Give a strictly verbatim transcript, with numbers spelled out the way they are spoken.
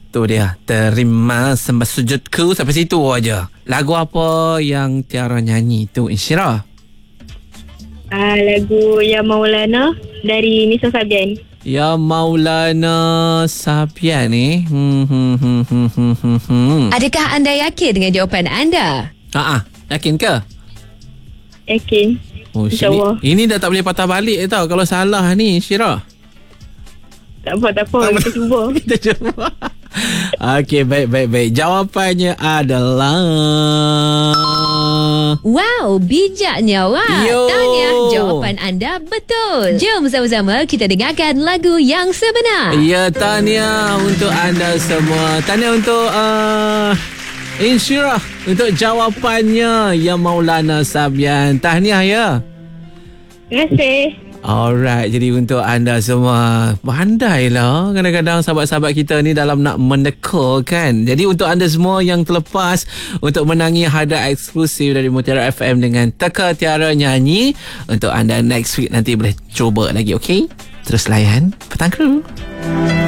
Tu dia, terima sembah sujudku sampai situ aja. Lagu apa yang Tiara nyanyi tu, Insyirah? Uh, lagu Ya Maulana dari Nisa Sabian. Ya Maulana Sabian ni. Hmm, hmm, hmm, hmm, hmm, hmm, hmm. Adakah anda yakin dengan jawapan anda? Ha ah, yakin ke? Yakin. Oh, InsyaAllah. ini, ini dah tak boleh patah balik tau kalau salah ni, Syirah. Tak apa, tak apa. Kita cuba. Kita cuba. Okey, baik, baik, baik. Jawapannya adalah... Wow, bijaknya awak. Yo. Tahniah, jawapan anda betul. Jom sama-sama kita dengarkan lagu yang sebenar. Ya, tahniah untuk anda semua. Tahniah untuk uh, Insyirah untuk jawapannya Ya Maulana Sabian. Tahniah ya. Terima kasih. Alright, jadi untuk anda semua, pandailah kadang-kadang sahabat-sahabat kita ni dalam nak meneka kan. Jadi untuk anda semua yang terlepas untuk menangi hadiah eksklusif dari Mutiara F M dengan Teka Tiara Nyanyi, untuk anda next week nanti boleh cuba lagi, okey? Terus layan Petang Kru.